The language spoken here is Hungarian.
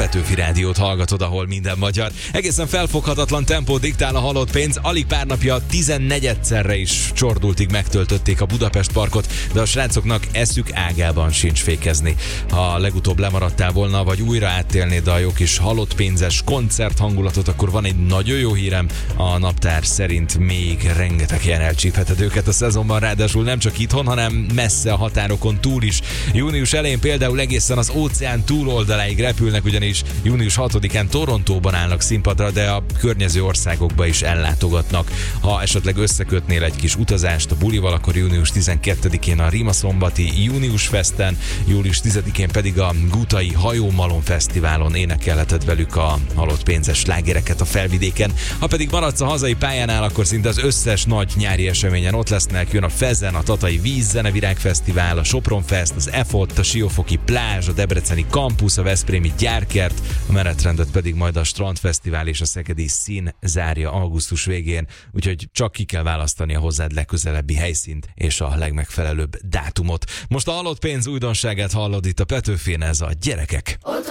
Petőfi Rádiót hallgatod, ahol minden magyar. Egészen felfoghatatlan tempó diktál a halott pénz. Alig pár napja 14-szerre is csordultig megtöltötték a Budapest parkot, de a srácoknak eszük ágában sincs fékezni. Ha legutóbb lemaradtál volna, vagy újra áttélnéd a jó kis halott pénzes koncert hangulatot, akkor van egy nagyon jó hírem. A naptár szerint még rengeteg helyen elcsípheted őket a szezonban, ráadásul nem csak itthon, hanem messze a határokon túl is. Június elején például egészen az óceán túloldaláig repülnek, ugyanis június 6-án Torontóban állnak színpadra, de a környező országokba is ellátogatnak. Ha esetleg összekötnél egy kis utazást a bulival, akkor június 12-én a Rimaszombati Június Festen, július 10-én pedig a Gutai Hajómalom Fesztiválon énekelheted velük a halott pénzes slágereket a felvidéken. Ha pedig maradsz a hazai pályánál, akkor szinte az összes nagy nyári eseményen ott lesznek. Jön a Fezen, a Tatai Vízzenevirágfesztivál, a Sopronfest, az EFOT, a Siófoki Plázs, a Debreceni Campus, a Veszprémi Gyárkert, a menetrendet pedig majd a Strandfesztivál és a Szegedi Szín zárja augusztus végén, úgyhogy csak ki kell választani a hozzád legközelebbi helyszínt és a legmegfelelőbb dátumot. Most a halott pénz újdonságát hallod itt a Petőfén, ez a Gyerekek.